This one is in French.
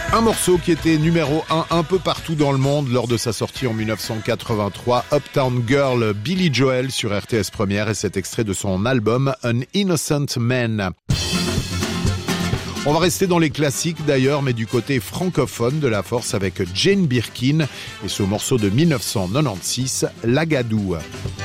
Un morceau qui était numéro 1 un peu partout dans le monde lors de sa sortie en 1983, Uptown Girl, Billy Joel sur RTS Première, et cet extrait de son album An Innocent Man. On va rester dans les classiques d'ailleurs, mais du côté francophone de la force avec Jane Birkin et ce morceau de 1996, Lagadou.